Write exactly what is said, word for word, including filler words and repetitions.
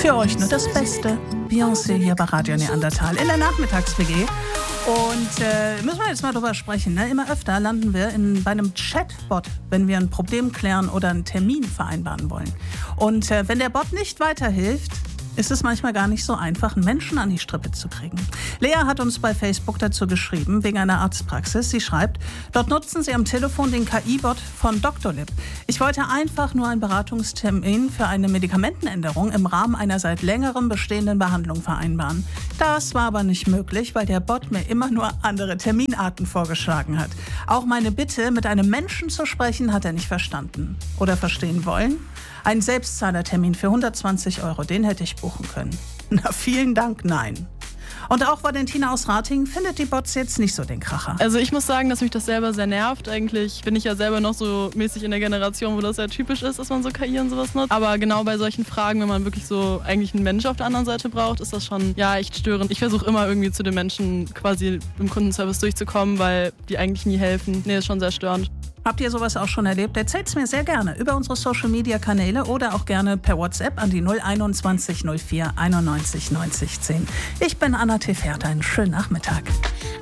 Für euch nur das Beste. Beyoncé hier bei Radio Neandertal in der Nachmittags-W G. Und äh, müssen wir jetzt mal drüber sprechen. Ne? Immer öfter landen wir in, bei einem Chatbot, wenn wir ein Problem klären oder einen Termin vereinbaren wollen. Und äh, wenn der Bot nicht weiterhilft, ist es manchmal gar nicht so einfach, einen Menschen an die Strippe zu kriegen. Lea hat uns bei Facebook dazu geschrieben, wegen einer Arztpraxis. Sie schreibt, dort nutzen sie am Telefon den K I-Bot von Doctolib. Ich wollte einfach nur einen Beratungstermin für eine Medikamentenänderung im Rahmen einer seit längerem bestehenden Behandlung vereinbaren. Das war aber nicht möglich, weil der Bot mir immer nur andere Terminarten vorgeschlagen hat. Auch meine Bitte, mit einem Menschen zu sprechen, hat er nicht verstanden oder verstehen wollen. Ein Selbstzahlertermin für hundertzwanzig Euro, den hätte ich buchen können. Na, vielen Dank, nein. Und auch Valentina aus Ratingen findet die Bots jetzt nicht so den Kracher. Also ich muss sagen, dass mich das selber sehr nervt. Eigentlich bin ich ja selber noch so mäßig in der Generation, wo das sehr typisch ist, dass man so K I und sowas nutzt. Aber genau bei solchen Fragen, wenn man wirklich so eigentlich einen Mensch auf der anderen Seite braucht, ist das schon ja echt störend. Ich versuche immer irgendwie zu den Menschen quasi im Kundenservice durchzukommen, weil die eigentlich nie helfen. Nee, ist schon sehr störend. Habt ihr sowas auch schon erlebt? Erzählt's mir sehr gerne über unsere Social-Media-Kanäle oder auch gerne per WhatsApp an die null einundzwanzig null vier einundneunzig neunzig zehn. Ich bin Anna Tefert, einen schönen Nachmittag.